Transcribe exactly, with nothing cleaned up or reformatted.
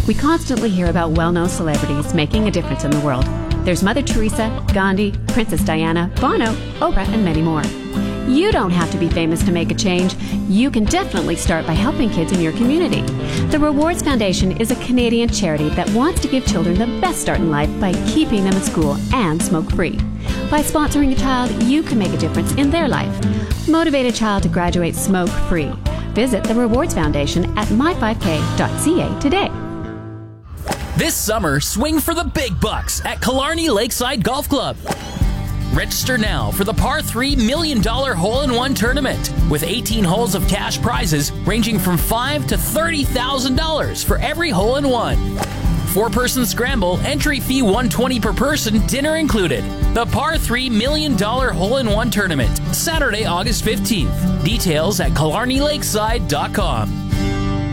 We constantly hear about well-known celebrities making a difference in the world. There's Mother Teresa, Gandhi, Princess Diana, Bono, Oprah, and many more. You don't have to be famous to make a change. You can definitely start by helping kids in your community. The Rewards Foundation is a Canadian charity that wants to give children the best start in life by keeping them in school and smoke-free. By sponsoring a child, you can make a difference in their life. Motivate a child to graduate smoke-free. Visit the Rewards Foundation at my five k dot c a today. This summer, swing for the big bucks at Killarney Lakeside Golf Club. Register now for the Par three Million Dollar Hole-in-One Tournament with eighteen holes of cash prizes ranging from five thousand dollars to thirty thousand dollars for every hole-in-one. Four-person scramble, entry fee one hundred twenty dollars per person, dinner included. The Par three Million Dollar Hole-in-One Tournament, Saturday, August fifteenth. Details at killarney lakeside dot com.